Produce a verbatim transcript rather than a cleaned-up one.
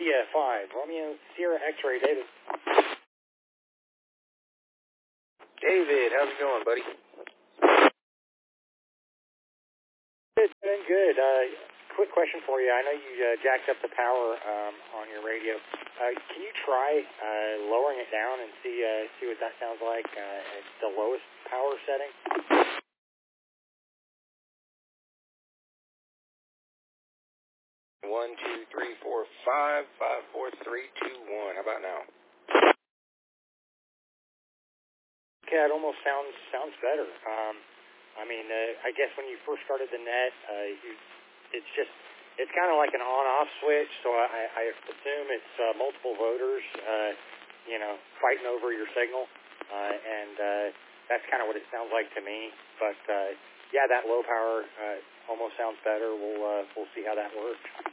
India five, Romeo Sierra X-ray, David. David, how's it going, buddy? Good, doing good. Uh, quick question for you. I know you uh, jacked up the power um, on your radio. Uh, can you try uh, lowering it down and see uh, see what that sounds like uh, at the lowest power setting? One, two, three, four, five, five, four, three, two, one. How about now? Okay, it almost sounds sounds better. Um, I mean, uh, I guess when you first started the net, uh, you, it's just it's kind of like an on-off switch. So I, I assume it's uh, multiple voters, uh, you know, fighting over your signal, uh, and uh, that's kind of what it sounds like to me. But uh, yeah, that low power uh, almost sounds better. We'll uh, we'll see how that works.